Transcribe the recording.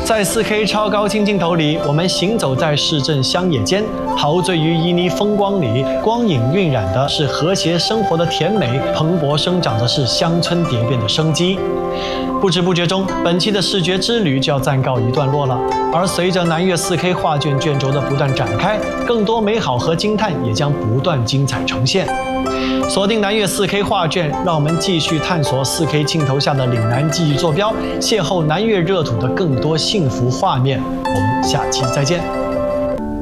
在 4K 超高清镜头里，我们行走在市镇乡野间，陶醉于旖旎风光里，光影晕染的是和谐生活的甜美，蓬勃生长的是乡村蝶变的生机。不知不觉中，本期的视觉之旅就要暂告一段落了。而随着南粤 4K 画卷卷轴的不断展开，更多美好和惊叹也将不断精彩呈现。锁定南粤 4K 画卷，让我们继续探索 4K 镜头下的岭南记忆坐标，邂逅南粤热土的更多幸福画面。我们下期再见。